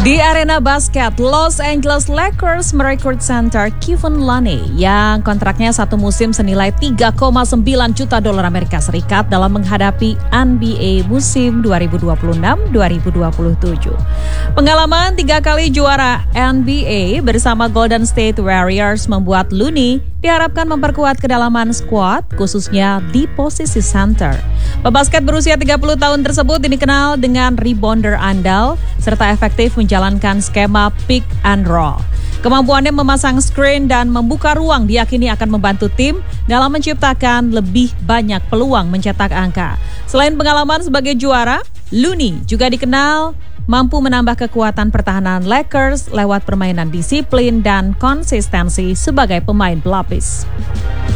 Di arena basket, Los Angeles Lakers merekrut center Kevin Looney yang kontraknya satu musim senilai $3,9 juta Amerika Serikat dalam menghadapi NBA musim 2026-2027. Pengalaman 3 kali juara NBA bersama Golden State Warriors membuat Looney diharapkan memperkuat kedalaman skuad khususnya di posisi center. Pebasket berusia 30 tahun tersebut dikenal dengan rebounder andal serta efektif menjalankan skema pick and roll. Kemampuannya memasang screen dan membuka ruang diyakini akan membantu tim dalam menciptakan lebih banyak peluang mencetak angka. Selain pengalaman sebagai juara, Looney juga dikenal mampu menambah kekuatan pertahanan Lakers lewat permainan disiplin dan konsistensi sebagai pemain pelapis.